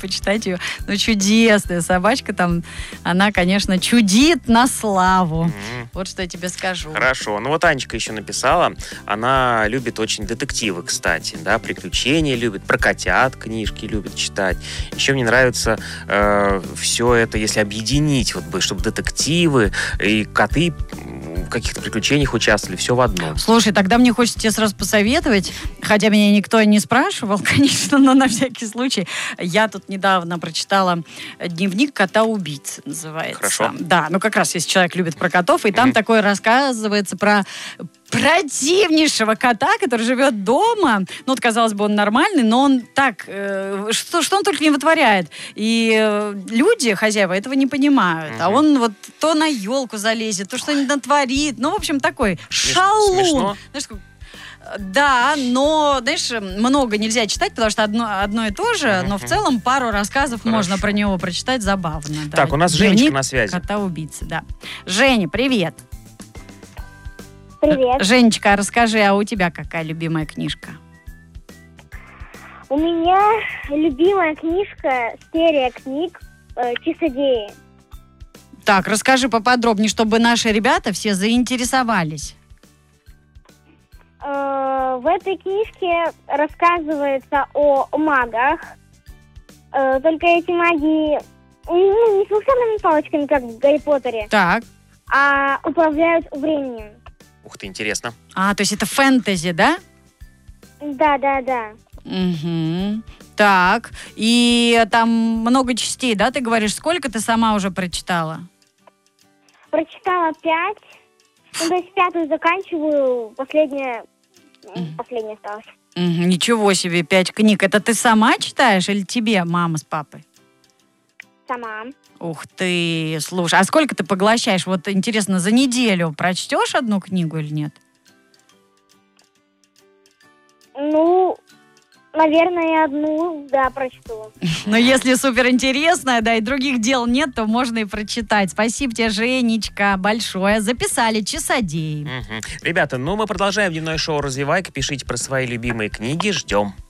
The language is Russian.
почитать ее. Ну, чудесная собачка там, она, конечно, чудит на славу. Вот что я тебе скажу. Хорошо. Ну вот Анечка еще написала, она любит очень детективы, кстати, да, приключения любит, про котят книжки любит читать. Еще мне нравится все это, если объединить, вот, чтобы детективы и коты в каких-то приключениях участвовали, все в одном. Слушай, тогда мне хочется тебе сразу посоветовать, хотя меня никто не спрашивал, конечно, но на всякий случай. Я тут недавно прочитала «Дневник кота-убийцы» называется. Хорошо. Да, ну как раз если человек любит про котов, и там такое рассказывается про противнейшего кота, который живет дома. Ну, вот, казалось бы, он нормальный, но он так... что он только не вытворяет. И люди, хозяева, этого не понимают. А он вот то на елку залезет, то что-нибудь натворит. Ну, в общем, такой шалун. Смешно. Знаешь, да, но, знаешь, много нельзя читать, потому что одно и то же, но в целом пару рассказов можно про него прочитать забавно. Да. Так, у нас «Дневник Женечка на связи. кота-убийцы», да. Женя, привет. Привет. Женечка, расскажи, а у тебя какая любимая книжка? У меня любимая книжка, серия книг «Часодеи». Так, расскажи поподробнее, чтобы наши ребята все заинтересовались. В этой книжке рассказывается о магах. Только эти маги не с волшебными палочками, как в Гарри Поттере, Так. а управляют временем. Ух ты, интересно. То есть это фэнтези, да? Да. Угу. Так, и там много частей, да, ты говоришь? Сколько ты сама уже прочитала? Прочитала 5. Ну, то есть 5 заканчиваю, последняя осталась. Ничего себе, 5 книг. Это ты сама читаешь или тебе мама с папой? Сама. Ух ты, слушай, а сколько ты поглощаешь? Вот интересно, за неделю прочтешь одну книгу или нет? Ну, наверное, одну, да, прочту. Но если суперинтересная, да, и других дел нет, то можно и прочитать. Спасибо тебе, Женечка, большое. Записали «Часодеи». Ребята, мы продолжаем дневное шоу «Развивайка». Пишите про свои любимые книги, ждем.